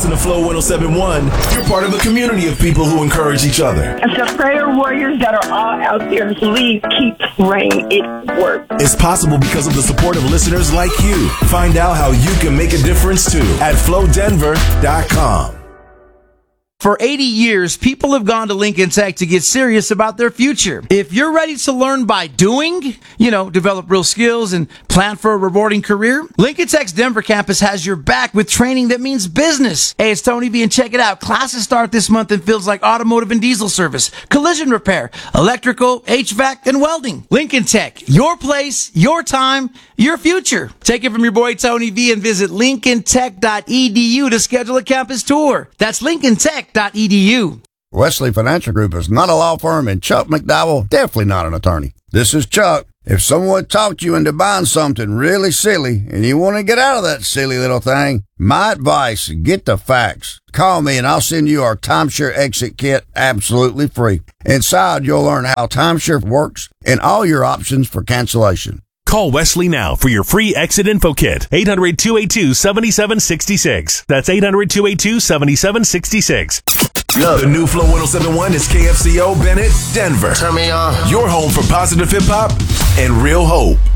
listen to Flow 107.1, you're part of a community of people who encourage each other. It's the prayer warriors that are all out there. Please keep praying. It works. It's possible because of the support of listeners like you. Find out how you can make a difference too at flowdenver.com. For 80 years, people have gone to Lincoln Tech to get serious about their future. If you're ready to learn by doing, develop real skills and plan for a rewarding career, Lincoln Tech's Denver campus has your back with training that means business. Hey, it's Tony V, and check it out. Classes start this month in fields like automotive and diesel service, collision repair, electrical, HVAC, and welding. Lincoln Tech, your place, your time, your future. Take it from your boy Tony V and visit lincolntech.edu to schedule a campus tour. That's lincolntech.edu. Wesley Financial Group is not a law firm, and Chuck McDowell definitely not an attorney. This is Chuck. If someone talked you into buying something really silly and you want to get out of that silly little thing, my advice, get the facts. Call me and I'll send you our timeshare exit kit absolutely free. Inside, you'll learn how timeshare works and all your options for cancellation. Call Wesley now for your free exit info kit. 800-282-7766. That's 800-282-7766. The new Flow 107.1 is KFCO Bennett, Denver. Turn me on. Your home for positive hip-hop and real hope.